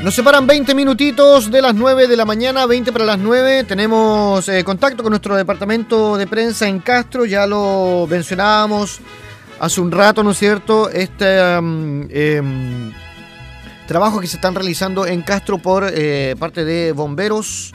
Nos separan 20 minutitos de las 9 de la mañana, 20 para las 9. Tenemos contacto con nuestro departamento de prensa en Castro. Ya lo mencionábamos hace un rato, ¿no es cierto? Trabajos que se están realizando en Castro por parte de bomberos.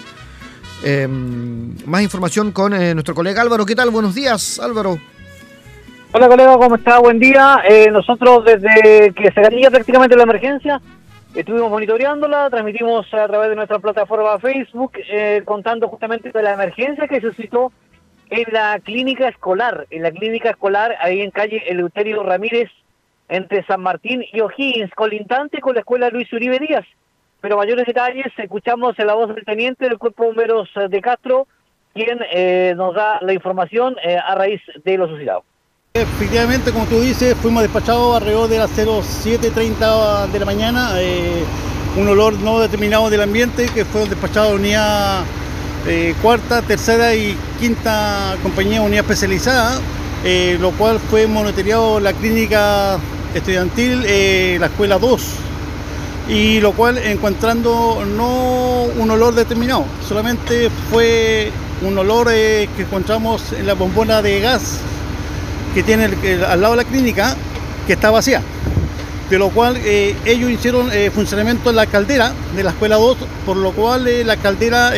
Más información con nuestro colega Álvaro. ¿Qué tal? Buenos días, Álvaro. Hola, colega, ¿cómo está? Buen día. Nosotros desde que se ganía prácticamente la emergencia, estuvimos monitoreándola, transmitimos a través de nuestra plataforma Facebook, contando justamente de la emergencia que se suscitó en la clínica escolar, ahí en calle Eleuterio Ramírez, entre San Martín y O'Higgins, colindante con la escuela Luis Uribe Díaz. Pero mayores detalles escuchamos en la voz del teniente del Cuerpo de Bomberos de Castro, quien nos da la información a raíz de lo suscitado. Efectivamente, como tú dices, fuimos despachados alrededor de las 07:30 de la mañana, un olor no determinado del ambiente, que fue despachado a la unidad cuarta, tercera y quinta compañía, unidad especializada, lo cual fue monitoreado la clínica estudiantil, la escuela 2, y lo cual encontrando no un olor determinado, solamente fue un olor que encontramos en la bombona de gas que tiene al lado de la clínica, que está vacía, de lo cual ellos hicieron funcionamiento en la caldera de la escuela 2, por lo cual la caldera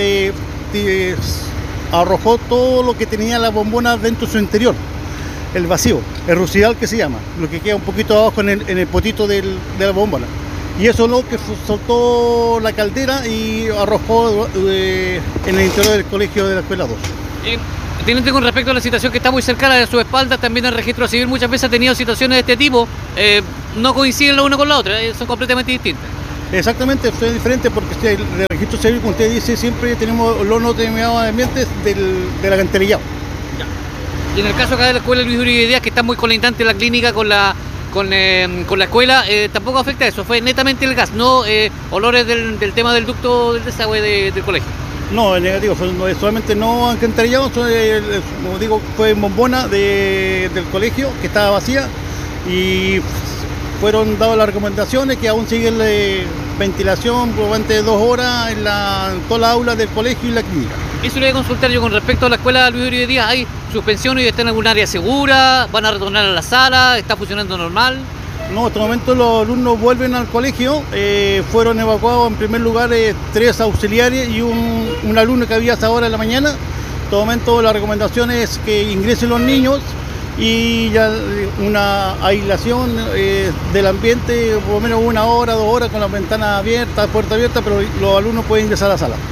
arrojó todo lo que tenía la bombona dentro de su interior, el vacío, el rucidal que se llama, lo que queda un poquito abajo en el potito de la bombona, y eso es lo que soltó la caldera y arrojó en el interior del colegio de la escuela 2. Teniente, con respecto a la situación que está muy cercana de su espalda, también el registro civil muchas veces ha tenido situaciones de este tipo, no coinciden la una con la otra, son completamente distintas. Exactamente, es diferente porque el registro civil, como usted dice, siempre tenemos los no determinados ambientes del alcantarillado. Y en el caso acá de la escuela Luis Uribe Díaz, que está muy colindante la clínica con la escuela, tampoco afecta eso, fue netamente el gas, no olores del tema del ducto del desagüe del colegio. No, es negativo, solamente no alcantarillado, como digo, fue bombona del colegio que estaba vacía y fueron dadas las recomendaciones que aún siguen ventilación probablemente de 2 horas en todas las aulas del colegio y la clínica. Eso le voy a consultar yo con respecto a la escuela Luis Uribe Díaz. ¿Hay suspensión y está en algún área segura? ¿Van a retornar a la sala? ¿Está funcionando normal? No, en este momento los alumnos vuelven al colegio, fueron evacuados en primer lugar 3 auxiliares y un alumno que había hasta ahora en la mañana. En este momento la recomendación es que ingresen los niños y ya una aislación del ambiente, por lo menos 1 hora, 2 horas con las ventanas abiertas, puerta abierta, pero los alumnos pueden ingresar a la sala.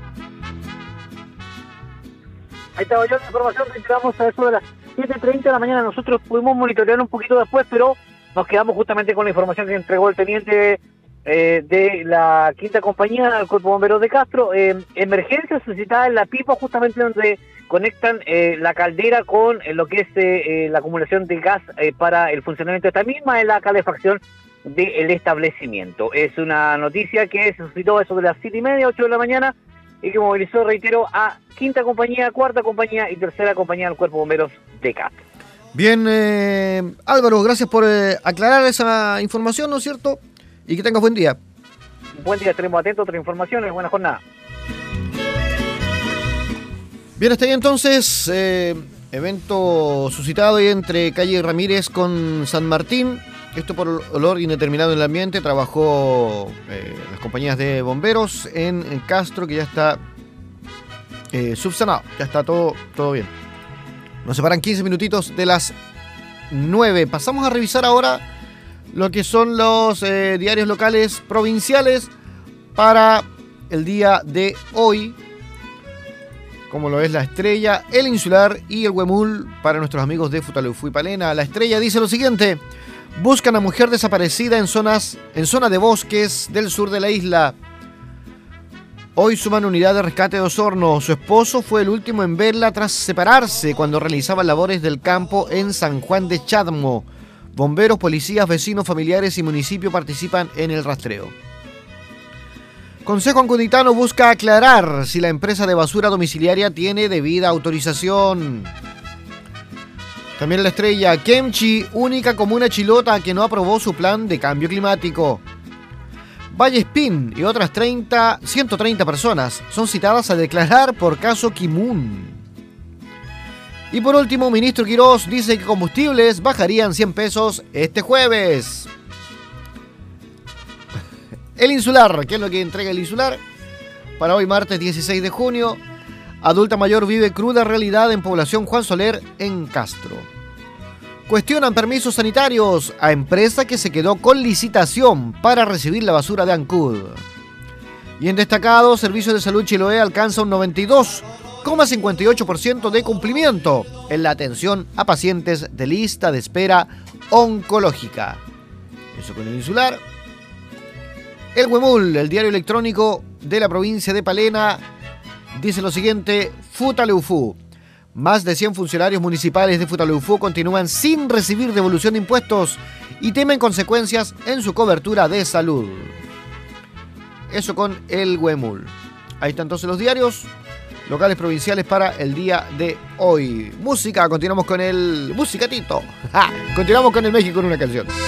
Ahí estaba yo la información, reiteramos a eso de las 7:30 de la mañana. Nosotros pudimos monitorear un poquito después, pero nos quedamos justamente con la información que entregó el teniente de la quinta compañía del Cuerpo de Bomberos de Castro. Emergencia suscitada en la pipa, justamente donde conectan la caldera con lo que es la acumulación de gas para el funcionamiento de esta misma, en la calefacción del establecimiento. Es una noticia que se suscitó eso de las 7:30, 8 de la mañana, y que movilizó, reitero, a quinta compañía, cuarta compañía y tercera compañía del Cuerpo de Bomberos de Castro. Bien, Álvaro, gracias por aclarar esa información, ¿no es cierto? Y que tengas buen día. Buen día, estaremos atentos a otras informaciones. Buena jornada. Bien, hasta ahí entonces, evento suscitado ahí entre calle Ramírez con San Martín. Esto por olor indeterminado en el ambiente. Trabajó las compañías de bomberos en Castro, que ya está subsanado, ya está todo bien. Nos separan 15 minutitos de las 9. Pasamos a revisar ahora lo que son los diarios locales provinciales para el día de hoy, como lo es La Estrella, El Insular y El Huemul para nuestros amigos de Futaleufú y Palena. La Estrella dice lo siguiente: buscan a mujer desaparecida en zona de bosques del sur de la isla. Hoy suman unidad de rescate de Osorno. Su esposo fue el último en verla tras separarse cuando realizaba labores del campo en San Juan de Chadmo. Bomberos, policías, vecinos, familiares y municipio participan en el rastreo. Consejo Ancuditano busca aclarar si la empresa de basura domiciliaria tiene debida autorización. También La Estrella: Kemchi, única comuna chilota que no aprobó su plan de cambio climático. Vallespín y otras 130 personas son citadas a declarar por caso Kimun. Y por último, ministro Quirós dice que combustibles bajarían 100 pesos este jueves. El Insular, ¿qué es lo que entrega el Insular? Para hoy martes 16 de junio, adulta mayor vive cruda realidad en población Juan Soler en Castro. Cuestionan permisos sanitarios a empresa que se quedó con licitación para recibir la basura de Ancud. Y en destacado, Servicio de Salud Chiloé alcanza un 92,58% de cumplimiento en la atención a pacientes de lista de espera oncológica. Eso con el Insular. El Huemul, el diario electrónico de la provincia de Palena, dice lo siguiente: Futaleufú. Más de 100 funcionarios municipales de Futaleufú continúan sin recibir devolución de impuestos y temen consecuencias en su cobertura de salud. Eso con el Huemul. Ahí están entonces los diarios locales provinciales para el día de hoy. Música, continuamos con el Musicatito. ¡Ja! Continuamos con el México en una canción.